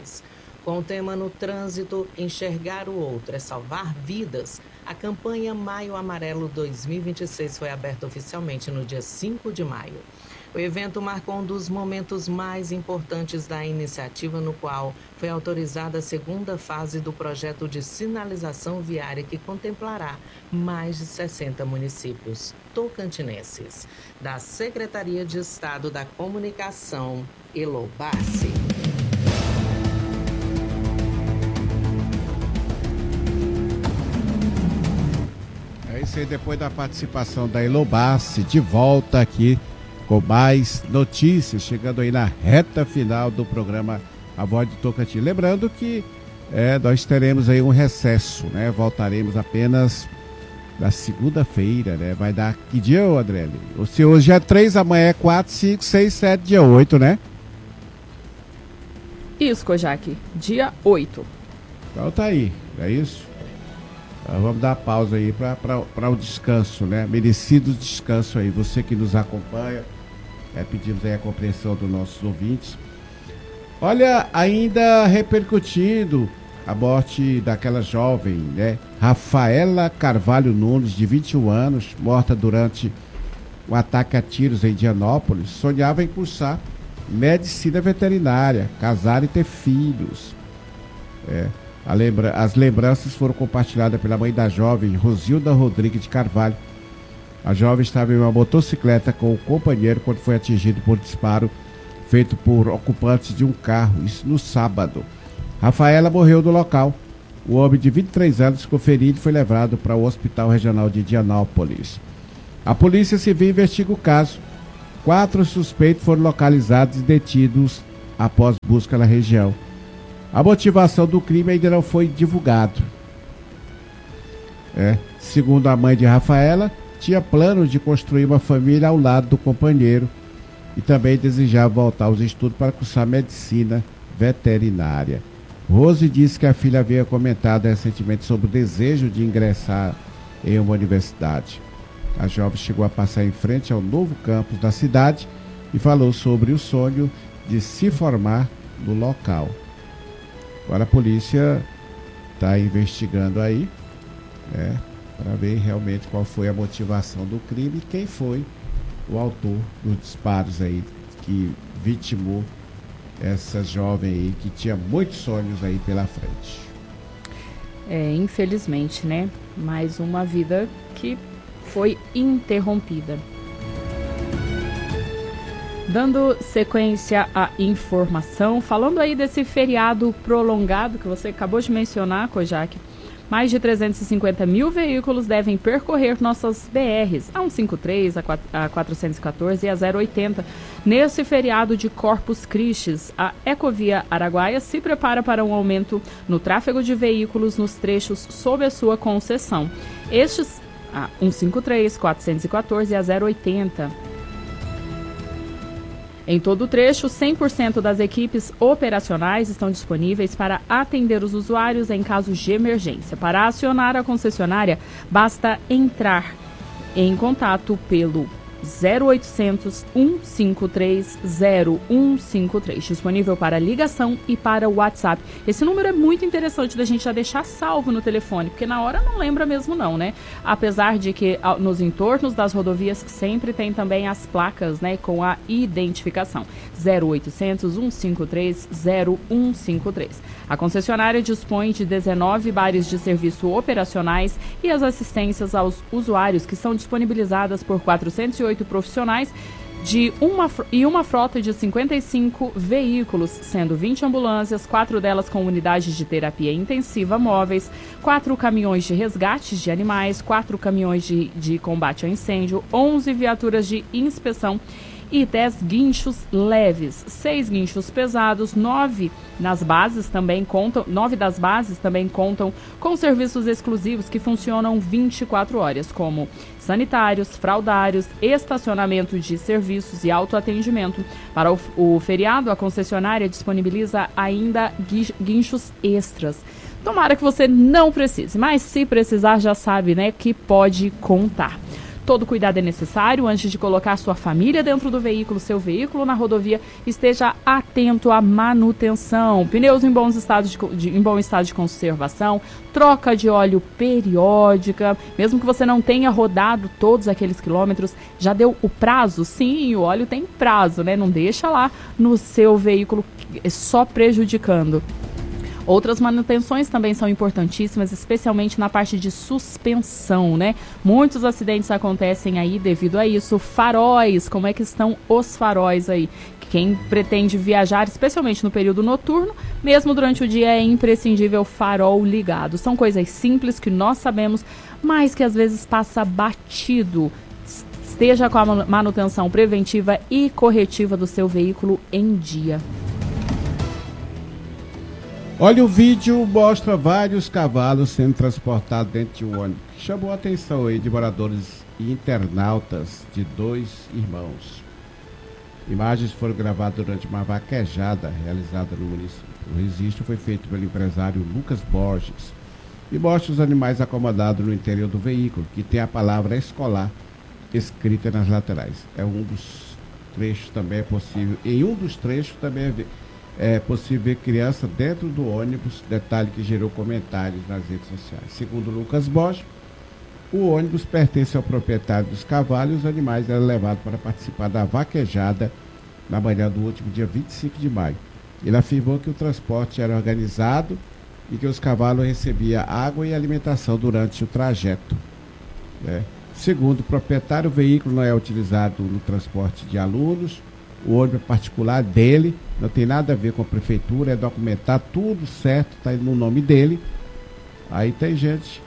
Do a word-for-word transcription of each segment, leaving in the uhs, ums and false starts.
Goiás. Com o tema no trânsito, enxergar o outro é salvar vidas, a campanha Maio Amarelo dois mil e vinte e seis foi aberta oficialmente no dia cinco de maio. O evento marcou um dos momentos mais importantes da iniciativa, no qual foi autorizada a segunda fase do projeto de sinalização viária que contemplará mais de sessenta municípios tocantinenses. Da Secretaria de Estado da Comunicação, Elobassi. É isso aí, depois da participação da Elobassi, de volta aqui com mais notícias, chegando aí na reta final do programa A Voz de Tocantins. Lembrando que é, nós teremos aí um recesso, né? Voltaremos apenas na segunda-feira, né? Vai dar que dia, Adriele? Se hoje é três, amanhã é quatro, cinco, seis, sete, dia oito, né? Isso, Kojak, dia oito. Então tá aí, é isso? Então, vamos dar pausa aí para o descanso, né? Merecido descanso aí. Você que nos acompanha, é, pedimos aí a compreensão dos nossos ouvintes. Olha, ainda repercutindo a morte daquela jovem, né? Rafaela Carvalho Nunes, de vinte e um anos, morta durante um ataque a tiros em Dianópolis, sonhava em cursar medicina veterinária, casar e ter filhos. É, a lembra... As lembranças foram compartilhadas pela mãe da jovem, Rosilda Rodrigues de Carvalho. A jovem estava em uma motocicleta com o companheiro quando foi atingido por disparo feito por ocupantes de um carro, isso no sábado. Rafaela morreu no local. O homem de vinte e três anos ficou ferido e foi levado para o Hospital Regional de Dianópolis. A Polícia Civil investiga o caso. Quatro suspeitos foram localizados e detidos após busca na região. A motivação do crime ainda não foi divulgado. É, segundo a mãe de Rafaela, tinha plano de construir uma família ao lado do companheiro e também desejava voltar aos estudos para cursar medicina veterinária. Rose disse que a filha havia comentado recentemente sobre o desejo de ingressar em uma universidade. A jovem chegou a passar em frente ao novo campus da cidade e falou sobre o sonho de se formar no local. Agora a polícia está investigando aí, né, para ver realmente qual foi a motivação do crime e quem foi o autor dos disparos aí que vitimou essa jovem aí que tinha muitos sonhos aí pela frente. É, infelizmente, né? Mais uma vida que foi interrompida. Dando sequência à informação, falando aí desse feriado prolongado que você acabou de mencionar, Kojak, mais de trezentos e cinquenta mil veículos devem percorrer nossas B Rs, a cento e cinquenta e três, a quatrocentos e quatorze e a zero oitenta. Nesse feriado de Corpus Christi, a Ecovia Araguaia se prepara para um aumento no tráfego de veículos nos trechos sob a sua concessão. Estes, a cento e cinquenta e três, quatrocentos e quatorze e a zero oitenta. Em todo o trecho, cem por cento das equipes operacionais estão disponíveis para atender os usuários em casos de emergência. Para acionar a concessionária, basta entrar em contato pelo zero oitocentos, cento e cinquenta e três, zero cento e cinquenta e três, disponível para ligação e para WhatsApp. Esse número é muito interessante da gente já deixar salvo no telefone, porque na hora não lembra mesmo não, né? Apesar de que nos entornos das rodovias sempre tem também as placas, né, com a identificação. zero oitocentos, cento e cinquenta e três, zero cento e cinquenta e três. A concessionária dispõe de dezenove bares de serviço operacionais e as assistências aos usuários que são disponibilizadas por quatrocentos e oito profissionais de uma, e uma frota de cinquenta e cinco veículos, sendo vinte ambulâncias, quatro delas com unidades de terapia intensiva móveis, quatro caminhões de resgates de animais, quatro caminhões de, de combate a incêndio, onze viaturas de inspeção e dez guinchos leves, seis guinchos pesados, nove nas bases também contam, nove das bases também contam com serviços exclusivos que funcionam vinte e quatro horas, como sanitários, fraudários, estacionamento de serviços e autoatendimento. Para o, o feriado, a concessionária disponibiliza ainda guinchos extras. Tomara que você não precise, mas se precisar já sabe, né, que pode contar. todo cuidado é necessário antes de colocar sua família dentro do veículo, seu veículo na rodovia. Esteja atento à manutenção. Pneus em, bons estados de, de, em bom estado de conservação, troca de óleo periódica, mesmo que você não tenha rodado todos aqueles quilômetros, já deu o prazo? Sim, o óleo tem prazo, né? Não deixa lá no seu veículo só prejudicando. Outras manutenções também são importantíssimas, especialmente na parte de suspensão, né? Muitos acidentes acontecem aí devido a isso. Faróis, como é que estão os faróis aí? Quem pretende viajar, especialmente no período noturno, mesmo durante o dia, é imprescindível farol ligado. São coisas simples que nós sabemos, mas que às vezes passa batido. Esteja com a manutenção preventiva e corretiva do seu veículo em dia. Olha, o vídeo mostra vários cavalos sendo transportados dentro de um ônibus. Chamou a atenção aí de moradores e internautas de dois irmãos. Imagens foram gravadas durante uma vaquejada realizada no município. O registro foi feito pelo empresário Lucas Borges e mostra os animais acomodados no interior do veículo, que tem a palavra escolar escrita nas laterais. É um dos trechos também é possível. Em um dos trechos também é É possível ver criança dentro do ônibus, detalhe que gerou comentários nas redes sociais. Segundo Lucas Bosch, o ônibus pertence ao proprietário dos cavalos e os animais eram levados para participar da vaquejada na manhã do último dia vinte e cinco de maio. Ele afirmou que o transporte era organizado e que os cavalos recebiam água e alimentação durante o trajeto. Né? Segundo o proprietário, o veículo não é utilizado no transporte de alunos. O ônibus particular dele, não tem nada a ver com a prefeitura, é documentar tudo certo, está no nome dele. Aí tem gente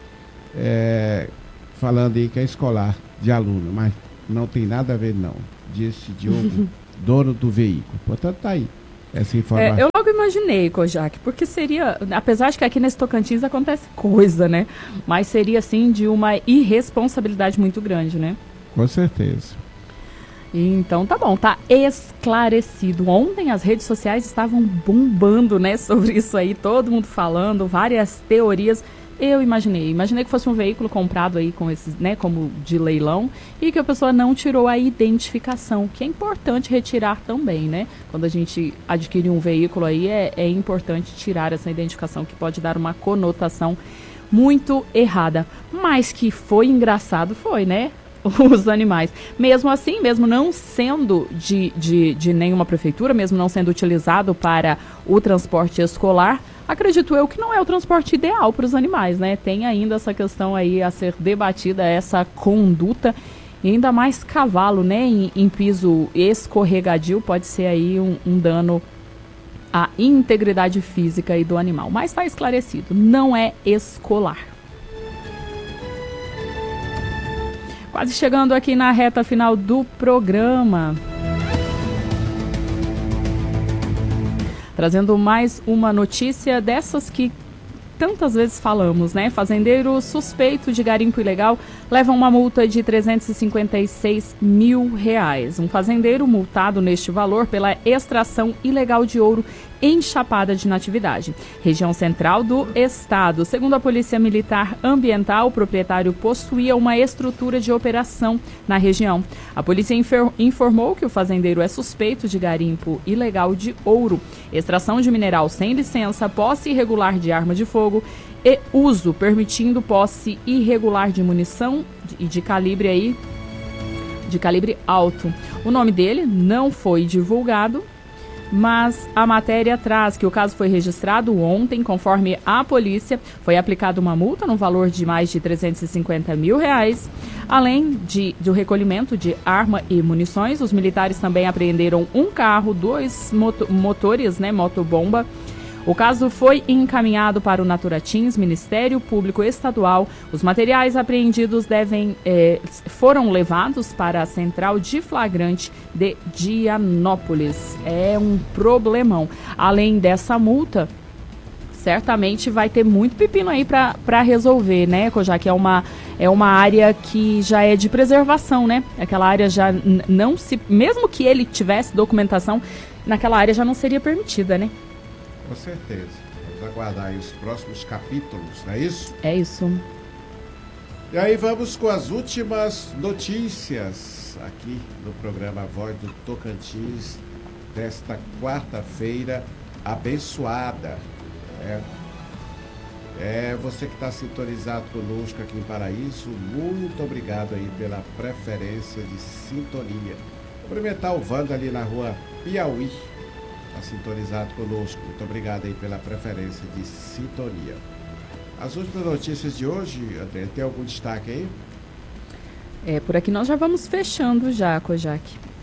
é, falando aí que é escolar de aluno, mas não tem nada a ver não, disse Diogo, dono do veículo. Portanto, tá aí essa informação. É, eu logo imaginei, Kojak, porque seria, apesar de que aqui nesse Tocantins acontece coisa, né? Mas seria assim de uma irresponsabilidade muito grande, né? Com certeza. Então tá bom, tá esclarecido. Ontem as redes sociais estavam bombando, né, sobre isso aí, todo mundo falando, várias teorias. Eu imaginei, imaginei que fosse um veículo comprado aí com esses, né, como de leilão, e que a pessoa não tirou a identificação, que é importante retirar também, né? Quando a gente adquire um veículo aí, é, é importante tirar essa identificação, que pode dar uma conotação muito errada. Mas que foi engraçado, foi, né? Os animais. Mesmo assim, mesmo não sendo de, de, de nenhuma prefeitura, mesmo não sendo utilizado para o transporte escolar, acredito eu que não é o transporte ideal para os animais, né? Tem ainda essa questão aí a ser debatida, essa conduta, e ainda mais cavalo, né? Em, em piso escorregadio pode ser aí um, um dano à integridade física aí do animal. Mas está esclarecido, não é escolar. Quase chegando aqui na reta final do programa. Trazendo mais uma notícia dessas que tantas vezes falamos, né? Fazendeiro suspeito de garimpo ilegal leva uma multa de trezentos e cinquenta e seis mil reais. Um fazendeiro multado neste valor pela extração ilegal de ouro em Chapada de Natividade, região central do estado. Segundo a Polícia Militar Ambiental, o proprietário possuía uma estrutura de operação na região. A polícia informou que o fazendeiro é suspeito de garimpo ilegal de ouro, extração de mineral sem licença, posse irregular de arma de fogo e uso, permitindo posse irregular de munição e de calibre aí, de calibre alto. O nome dele não foi divulgado, mas a matéria traz que o caso foi registrado ontem, conforme a polícia, foi aplicada uma multa no valor de mais de trezentos e cinquenta mil reais. Além de, do recolhimento de arma e munições, os militares também apreenderam um carro, dois moto, motores, né, motobomba. O caso foi encaminhado para o Naturatins, Ministério Público Estadual. Os materiais apreendidos devem, eh, foram levados para a Central de Flagrante de Dianópolis. É um problemão. Além dessa multa, certamente vai ter muito pepino aí para resolver, né, já que é uma, é uma área que já é de preservação, né? Aquela área já n- não se... Mesmo que ele tivesse documentação, naquela área já não seria permitida, né? Com certeza. Vamos aguardar aí os próximos capítulos, não é isso? É isso. E aí vamos com as últimas notícias aqui no programa Voz do Tocantins desta quarta-feira abençoada. É, é você que está sintonizado conosco aqui em Paraíso, muito obrigado aí pela preferência de sintonia. Cumprimentar o Wanda ali na rua Piauí, está sintonizado conosco. Muito obrigado aí pela preferência de sintonia. As últimas notícias de hoje, André, tem algum destaque aí? É, por aqui nós já vamos fechando já, Kojak.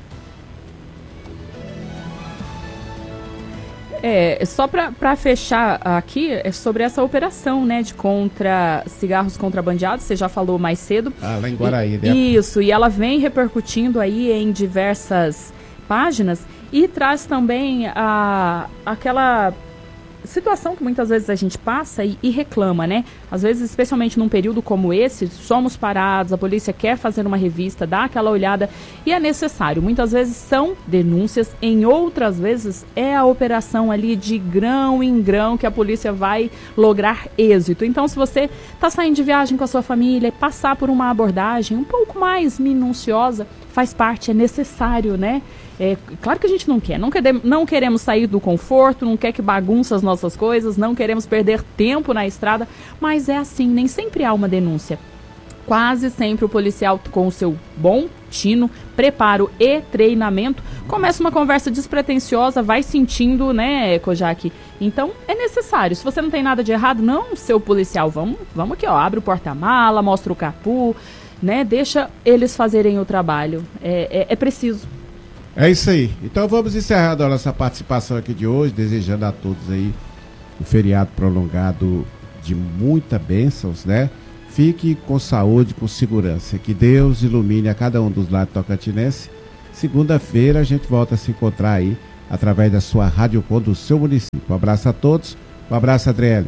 É, só para fechar aqui, é sobre essa operação, né, de contra cigarros contrabandeados, você já falou mais cedo. Ah, lá em Guaraí, né? Isso, e ela vem repercutindo aí em diversas páginas e traz também a, aquela situação que muitas vezes a gente passa e, e reclama, né? Às vezes, especialmente num período como esse, somos parados, a polícia quer fazer uma revista, dá aquela olhada e é necessário. Muitas vezes são denúncias, em outras vezes é a operação ali de grão em grão que a polícia vai lograr êxito. Então, se você está saindo de viagem com a sua família, passar por uma abordagem um pouco mais minuciosa, faz parte, é necessário, né? É, claro que a gente não quer, não, quer, não queremos sair do conforto, não quer que bagunça as nossas coisas, não queremos perder tempo na estrada, mas é assim, nem sempre há uma denúncia. Quase sempre o policial, com o seu bom tino, preparo e treinamento, começa uma conversa despretensiosa, vai sentindo, né, Kojak? Então, é necessário. Se você não tem nada de errado, não, seu policial, vamos, vamos aqui, ó, abre o porta-mala, mostra o capô, né, deixa eles fazerem o trabalho. É, é, é preciso. É isso aí. Então vamos encerrar a nossa participação aqui de hoje, desejando a todos aí um feriado prolongado de muitas bênçãos, né? Fique com saúde, com segurança. Que Deus ilumine a cada um dos lados tocantinenses. Segunda-feira a gente volta a se encontrar aí através da sua Rádio Com do seu município. Um abraço a todos. Um abraço, Adriele.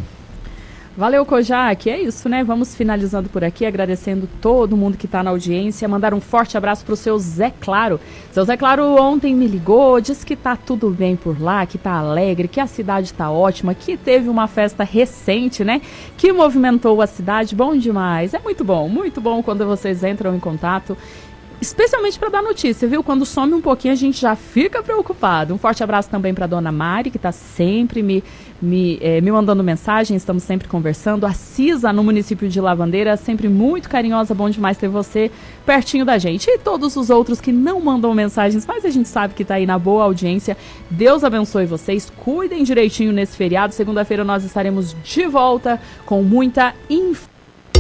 Valeu, Kojak. É isso, né? Vamos finalizando por aqui, agradecendo todo mundo que está na audiência. Mandar um forte abraço para o seu Zé Claro. Seu Zé Claro ontem me ligou, disse que tá tudo bem por lá, que tá alegre, que a cidade tá ótima, que teve uma festa recente, né? Que movimentou a cidade. Bom demais. É muito bom, muito bom quando vocês entram em contato. Especialmente para dar notícia, viu? Quando some um pouquinho a gente já fica preocupado. Um forte abraço também para a dona Mari, que está sempre me, me, eh, me mandando mensagem, estamos sempre conversando. A Cisa, no município de Lavandeira, sempre muito carinhosa, bom demais ter você pertinho da gente. E todos os outros que não mandam mensagens, mas a gente sabe que está aí na boa audiência. Deus abençoe vocês, cuidem direitinho nesse feriado. Segunda-feira nós estaremos de volta com muita informação.